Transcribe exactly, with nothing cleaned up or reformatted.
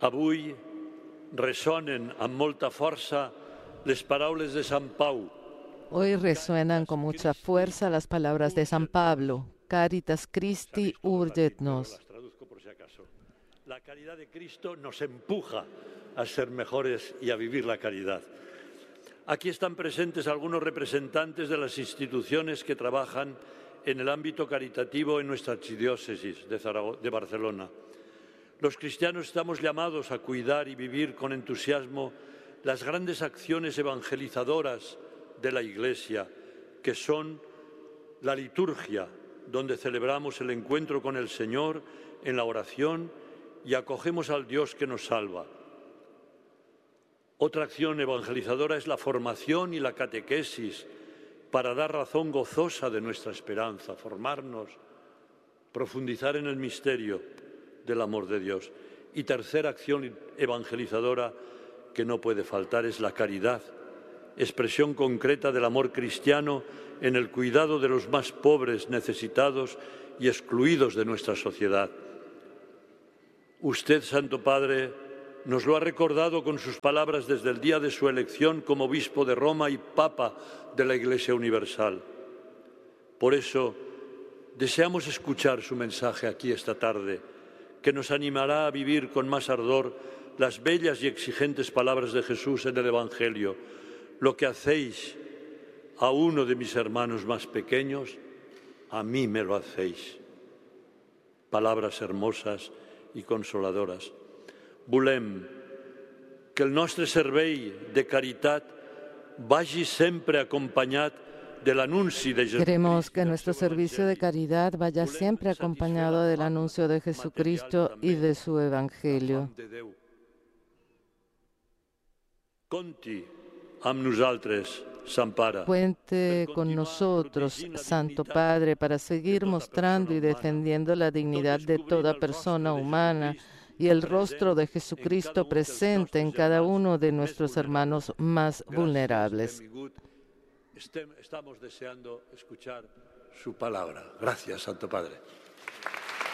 Avui resonen amb molta força les paraules de Sant Pau. Hoy resuenan con mucha fuerza las palabras de San Pablo. Caritas Christi urget nos. La caridad de Cristo nos empuja a ser mejores y a vivir la caridad. Aquí están presentes algunos representantes de las instituciones que trabajan en el ámbito caritativo en nuestra archidiócesis de, Zarago- de Barcelona. Los cristianos estamos llamados a cuidar y vivir con entusiasmo las grandes acciones evangelizadoras de la Iglesia, que son la liturgia, donde celebramos el encuentro con el Señor en la oración y acogemos al Dios que nos salva. Otra acción evangelizadora es la formación y la catequesis para dar razón gozosa de nuestra esperanza, formarnos, profundizar en el misterio del amor de Dios. Y tercera acción evangelizadora que no puede faltar es la caridad, expresión concreta del amor cristiano en el cuidado de los más pobres, necesitados y excluidos de nuestra sociedad. Usted, Santo Padre, nos lo ha recordado con sus palabras desde el día de su elección como obispo de Roma y papa de la Iglesia Universal. Por eso, deseamos escuchar su mensaje aquí esta tarde, que nos animará a vivir con más ardor las bellas y exigentes palabras de Jesús en el Evangelio. Lo que hacéis a uno de mis hermanos más pequeños, a mí me lo hacéis. Palabras hermosas i consoladoras. Volem que el nostre servei de caritat vagi sempre acompanyat del anuncio de Jesucristo. Queremos que nuestro servicio de caridad vaya siempre acompañado del anuncio de Jesucristo y de su Evangelio. Conti amb nosaltres, Sant Pare. Cuente con nosotros, Santo Padre, para seguir mostrando y defendiendo la dignidad de toda persona humana y el rostro de Jesucristo presente en cada uno de nuestros hermanos más vulnerables. Estamos deseando escuchar su palabra. Gracias, Santo Padre.